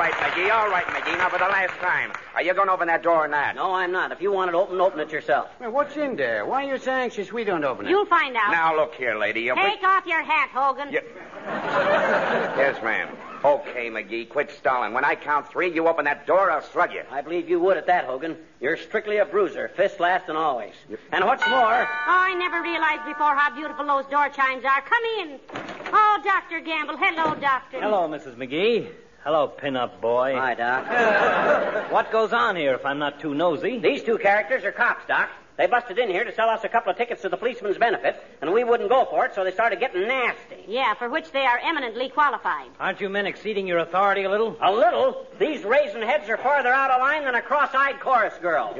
right, McGee. Now, for the last time. Are you going to open that door or not? No, I'm not. If you want it open, open it yourself. Well, what's in there? Why are you so anxious we don't open it? You'll find out. Now, look here, lady. Take off your hat, Hogan. Yes, ma'am. Okay, McGee, quit stalling. When I count 3, you open that door, I'll slug you. I believe you would at that, Hogan. You're strictly a bruiser, fist last and always. And what's more... Oh, I never realized before how beautiful those door chimes are. Come in. Oh, Dr. Gamble. Hello, Doctor. Hello, Mrs. McGee. Hello, pin-up boy. Hi, Doc. What goes on here, if I'm not too nosy? These 2 characters are cops, Doc. They busted in here to sell us a couple of tickets to the policeman's benefit, and we wouldn't go for it, so they started getting nasty. Yeah, for which they are eminently qualified. Aren't you men exceeding your authority a little? A little? These raisin heads are farther out of line than a cross-eyed chorus girl.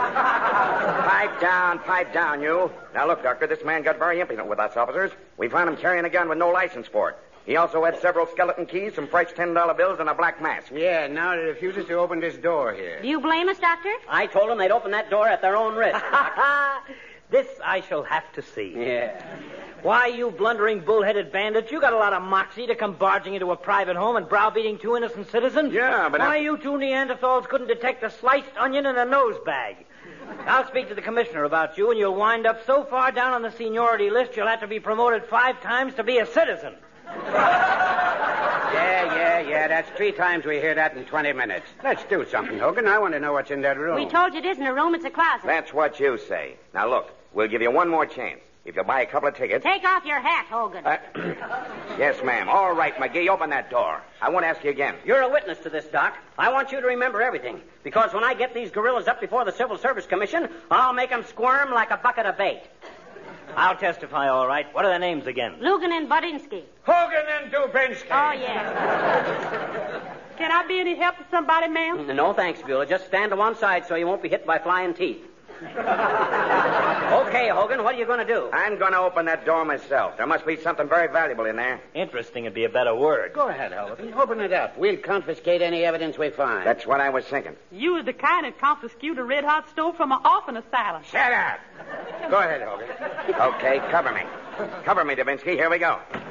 Pipe down, you. Now, look, Doctor, this man got very impudent with us officers. We found him carrying a gun with no license for it. He also had several skeleton keys, some fresh $10 bills, and a black mask. Yeah, now he refuses to open this door here. Do you blame us, Doctor? I told them they'd open that door at their own risk. This I shall have to see. Yeah. Why, you blundering, bull-headed bandits, you got a lot of moxie to come barging into a private home and browbeating 2 innocent citizens? Yeah, but... Why, you 2 Neanderthals couldn't detect a sliced onion in a nose bag. I'll speak to the commissioner about you, and you'll wind up so far down on the seniority list you'll have to be promoted 5 times to be a citizen. Yeah. That's 3 times we hear that in 20 minutes. Let's do something, Hogan. I want to know what's in that room. We told you it isn't a room, it's a closet. That's what you say. Now, look, we'll give you one more chance. If you'll buy a couple of tickets... Take off your hat, Hogan. Yes, ma'am. All right, McGee, open that door. I won't ask you again. You're a witness to this, Doc. I want you to remember everything. Because when I get these gorillas up before the Civil Service Commission, I'll make them squirm like a bucket of bait. I'll testify, all right. What are their names again? Lugan and Budinsky. Hogan and Dubinsky. Oh, yes. Can I be any help to somebody, ma'am? No, thanks, Beulah. Just stand to one side so you won't be hit by flying teeth. Okay, Hogan, what are you going to do? I'm going to open that door myself. There must be something very valuable in there. Interesting would be a better word. Go ahead, Hogan. Open it up. We'll confiscate any evidence we find. That's what I was thinking. You was the kind that confiscated a red-hot stove from an orphan asylum. Shut up. Go ahead, Hogan. Okay, cover me. Cover me, Dubinsky. Here we go.